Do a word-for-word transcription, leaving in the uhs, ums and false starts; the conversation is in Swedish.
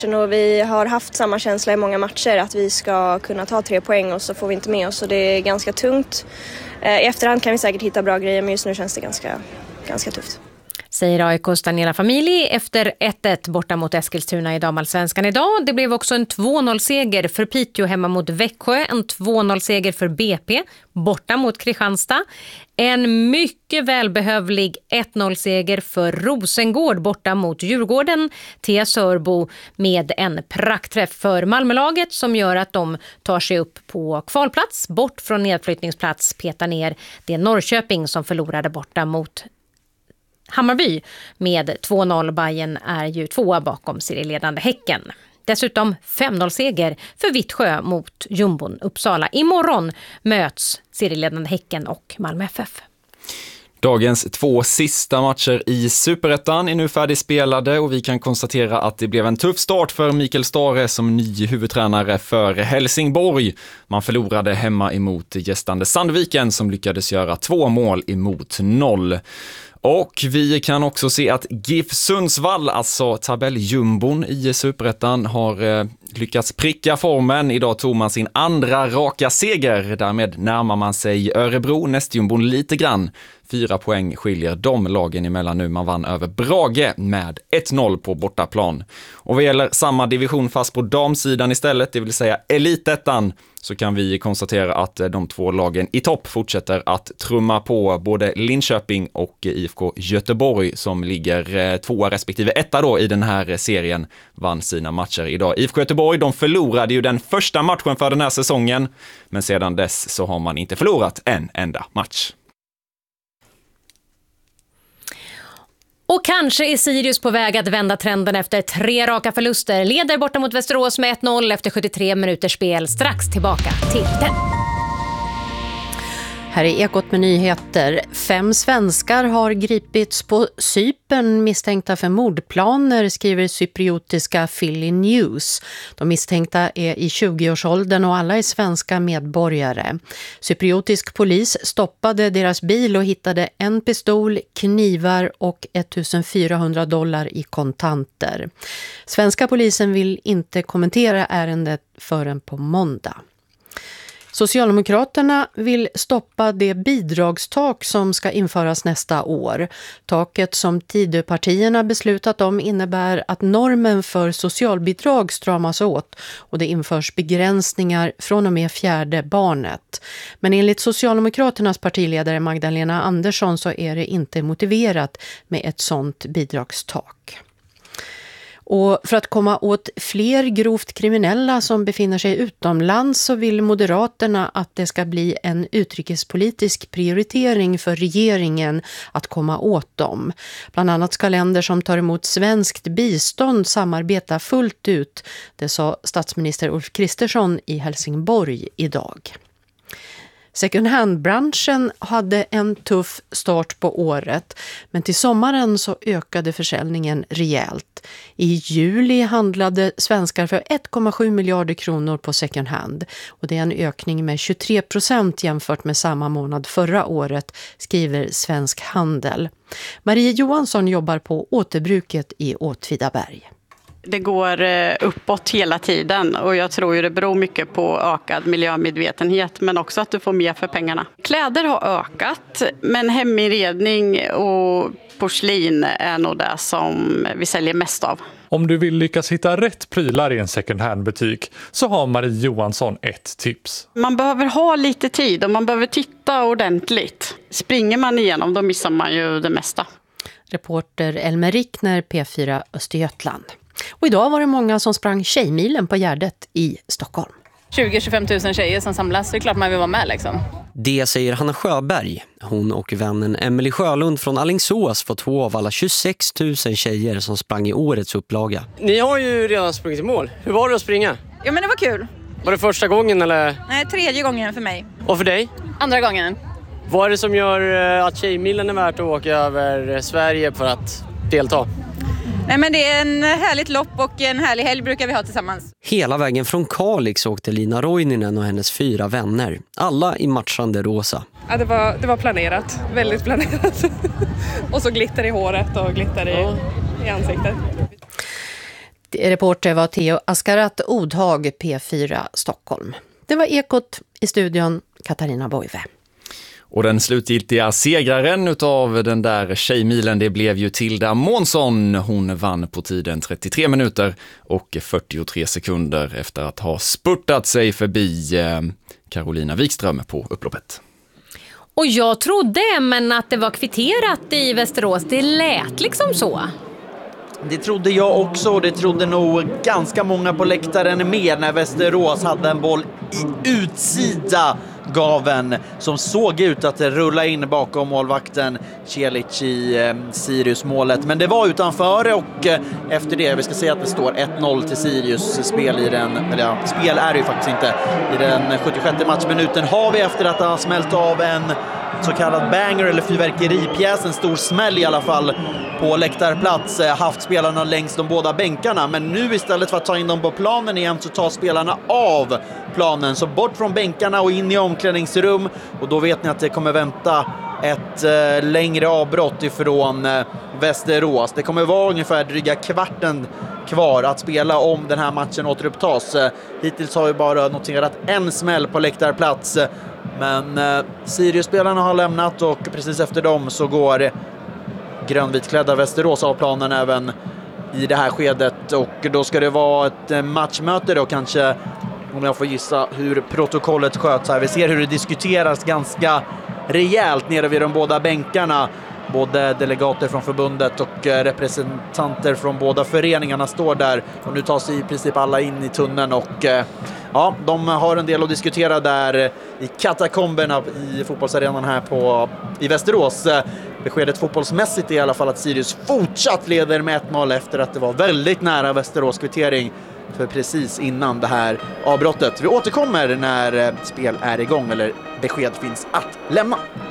Och vi har haft samma känsla i många matcher att vi ska kunna ta tre poäng och så får vi inte med oss och det är ganska tungt. I efterhand kan vi säkert hitta bra grejer men just nu känns det ganska, ganska tufft. Säger A I K:s Daniela Familji efter ett ett borta mot Eskilstuna i damallsvenskan idag. Det blev också en två noll-seger för Piteå hemma mot Växjö. En två noll-seger för B P borta mot Kristianstad. En mycket välbehövlig ett noll-seger för Rosengård borta mot Djurgården. T S Sörbo med en praktträff för Malmölaget som gör att de tar sig upp på kvalplats. Bort från nedflyttningsplats petar ner det Norrköping som förlorade borta mot Hammarby med två noll. Bayern är ju tvåa bakom serieledande Häcken. Dessutom fem noll-seger för Vittsjö mot Jumbon Uppsala. Imorgon möts serieledande Häcken och Malmö F F. Dagens två sista matcher i Superettan är nu färdigspelade och vi kan konstatera att det blev en tuff start för Mikael Stare som ny huvudtränare för Helsingborg. Man förlorade hemma emot gästande Sandviken som lyckades göra två mål emot noll. Och vi kan också se att GIF Sundsvall, alltså tabelljumbon i Superettan, har eh, lyckats pricka formen. Idag tog man sin andra raka seger. Därmed närmar man sig Örebro, nästjumbon lite grann. Fyra poäng skiljer de lagen emellan nu. Man vann över Brage med ett noll på bortaplan. Och vad gäller samma division fast på damsidan istället, det vill säga Elitettan, så kan vi konstatera att de två lagen i topp fortsätter att trumma på. Både Linköping och I F K Göteborg som ligger tvåa respektive etta då i den här serien vann sina matcher idag. I F K Göteborg, de förlorade ju den första matchen för den här säsongen, men sedan dess så har man inte förlorat en enda match. Och kanske är Sirius på väg att vända trenden efter tre raka förluster. Leder borta mot Västerås med ett noll efter sjuttiotre minuters spel. Strax tillbaka till den. Här är Ekot med nyheter. Fem svenskar har gripits på Cypern misstänkta för mordplaner, skriver cypriotiska Philly News. De misstänkta är i tjugoårsåldern och alla är svenska medborgare. Cypriotisk polis stoppade deras bil och hittade en pistol, knivar och ettusendfyrahundra dollar i kontanter. Svenska polisen vill inte kommentera ärendet förrän på måndag. Socialdemokraterna vill stoppa det bidragstak som ska införas nästa år. Taket som Tidöpartierna beslutat om innebär att normen för socialbidrag stramas åt och det införs begränsningar från och med fjärde barnet. Men enligt Socialdemokraternas partiledare Magdalena Andersson så är det inte motiverat med ett sådant bidragstak. Och för att komma åt fler grovt kriminella som befinner sig utomlands så vill Moderaterna att det ska bli en utrikespolitisk prioritering för regeringen att komma åt dem. Bland annat ska länder som tar emot svenskt bistånd samarbeta fullt ut, det sa statsminister Ulf Kristersson i Helsingborg idag. Second hand-branschen hade en tuff start på året, men till sommaren så ökade försäljningen rejält. I juli handlade svenskar för ett komma sju miljarder kronor på second hand och det är en ökning med tjugotre procent jämfört med samma månad förra året, skriver Svensk Handel. Marie Johansson jobbar på återbruket i Åtvidaberg. Det går uppåt hela tiden och jag tror ju det beror mycket på ökad miljömedvetenhet men också att du får mer för pengarna. Kläder har ökat men heminredning och porslin är nog det som vi säljer mest av. Om du vill lyckas hitta rätt prylar i en second hand-butik så har Marie Johansson ett tips. Man behöver ha lite tid och man behöver titta ordentligt. Springer man igenom då missar man ju det mesta. Reporter Elmer Rickner, P fyra Östergötland. Och idag var det många som sprang Tjejmilen på Gärdet i Stockholm. tjugo till tjugofem tusen tjejer som samlas, så det är klart man vill vara med liksom. Det säger Hanna Sjöberg. Hon och vännen Emily Sjölund från Alingsås får två av alla tjugosex tusen tjejer som sprang i årets upplaga. Ni har ju redan sprungit i mål. Hur var det att springa? Ja men det var kul. Var det första gången eller? Nej, tredje gången för mig. Och för dig? Andra gången. Vad är det som gör att Tjejmilen är värt att åka över Sverige för att delta? Nej men det är en härligt lopp och en härlig helg brukar vi ha tillsammans. Hela vägen från Kalix åkte Lina Roininen och hennes fyra vänner. Alla i matchande rosa. Ja, det var, det var planerat. Väldigt planerat. Och så glitter i håret och glitter i, ja. i ansiktet. Reporter var Theo Askarat Odhag, P fyra Stockholm. Det var Ekot, i studion Katarina Boive. Och den slutgiltiga segraren utav den där tjejmilen, det blev ju Tilda Månsson. Hon vann på tiden trettiotre minuter och fyrtiotre sekunder efter att ha spurtat sig förbi Carolina Wikström på upploppet. Och jag trodde, men att det var kvitterat i Västerås, det lät liksom så. Det trodde jag också, och det trodde nog ganska många på läktaren med när Västerås hade en boll i utsida gaven som såg ut att rulla in bakom målvakten Celic i eh, Sirius-målet. Men det var utanför, och eh, efter det, vi ska säga att det står ett noll till Sirius. Spel i den, eller ja, spel är det ju faktiskt inte. I den sjuttiosjätte matchminuten har vi, efter att ha smält av en så kallad banger eller fyrverkeripjäs, en stor smäll i alla fall på läktarplats, haft spelarna längs de båda bänkarna. Men nu istället för att ta in dem på planen igen så tar spelarna av planen, så bort från bänkarna och in i omklädningsrum. Och då vet ni att det kommer vänta ett eh, längre avbrott ifrån eh, Västerås. Det kommer vara ungefär dryga kvarten kvar att spela om den här matchen återupptas. Eh, hittills har vi bara noterat en smäll på läktarplats. Men eh, Sirius-spelarna har lämnat, och precis efter dem så går grönvitklädda Västerås av planen även i det här skedet. Och då ska det vara ett eh, matchmöte då, kanske, om jag får gissa hur protokollet sköts här. Vi ser hur det diskuteras ganska rejält nere vid de båda bänkarna. Både delegater från förbundet och representanter från båda föreningarna står där. Och nu tar sig i princip alla in i tunneln, och ja, de har en del att diskutera där i katakomberna i fotbollsarenan här på, i Västerås. Beskedet fotbollsmässigt är i alla fall att Sirius fortsatt leder med ett noll efter att det var väldigt nära Västerås kvittering för precis innan det här avbrottet. Vi återkommer när spel är igång eller besked finns att lämna.